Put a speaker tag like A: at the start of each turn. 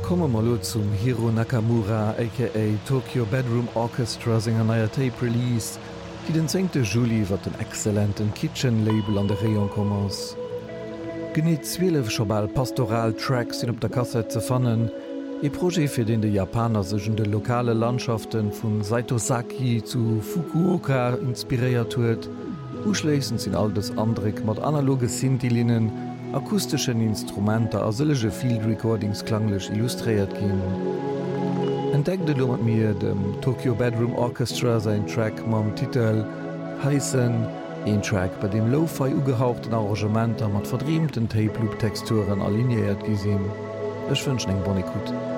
A: Komme mal lo zum Hiro Nakamura aka Tokyo Bedroom Orchestra senger neuer Tape Release, die den 10. Juli wat den exzellenten Kitchen-Label an der Region kommers. Genet 12 schobal Pastoral-Tracks sind op der Kassette ze fannen, e Projekt fir den de Japaner sechen de lokale Landschaften vun Saitosaki zu Fukuoka inspiriert huet, uschlesend sinn all des Andrik mat analoge Sintilinen, akustischen Instrumenter a sëllege Field Recordings klanglech illustriert ginn. Entdeckte du mat mir dem Tokyo Bedroom Orchestra sein Track mam Titel heißen en Track, bei dem Lo-Fi ugehauchten Arrangementer mat verdriemten Tape-Loop-Texturen aligniert gisinn. Ech wünsch eng Bonnikut.